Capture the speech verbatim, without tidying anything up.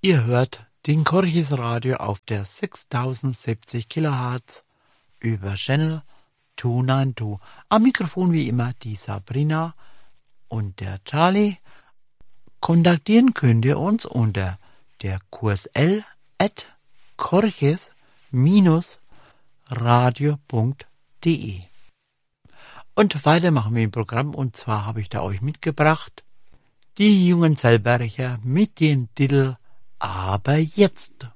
Ihr hört den Corchis Radio auf der sechstausendsiebzig Kilohertz über Channel zweihundertzweiundneunzig. Am Mikrofon wie immer die Sabrina und der Charlie. Kontaktieren könnt ihr uns unter der kursl at corchis radio punkt de. Und weiter machen wir ein Programm, und zwar habe ich da euch mitgebracht die Jungen Zellberger mit dem Titel Aber jetzt.